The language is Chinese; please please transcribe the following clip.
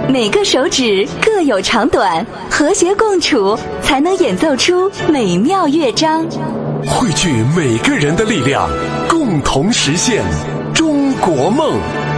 每个手指各有长短，和谐共处，才能演奏出美妙乐章。 汇聚每个人的力量，共同实现中国梦。